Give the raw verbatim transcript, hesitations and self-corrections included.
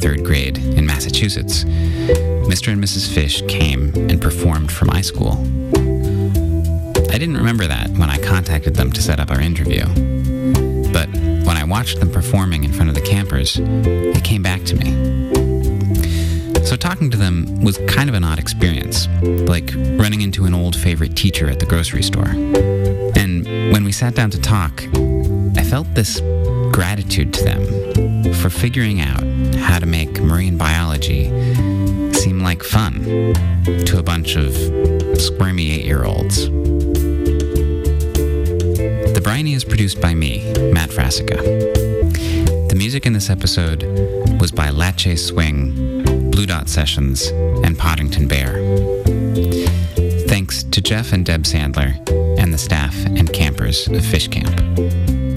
third grade in Massachusetts, Mister and Missus Fish came and performed for my school. I didn't remember that when I contacted them to set up our interview, but when I watched them performing in front of the campers, it came back to me. So talking to them was kind of an odd experience, like running into an old favorite teacher at the grocery store. And when we sat down to talk, I felt this gratitude to them for figuring out how to make marine biology seem like fun to a bunch of squirmy eight-year-olds. The Bryony is produced by me, Matt Frasica. The music in this episode was by Lache Swing, Blue Dot Sessions, and Poddington Bear. Thanks to Jeff and Deb Sandler and the staff and campers of Fish Camp.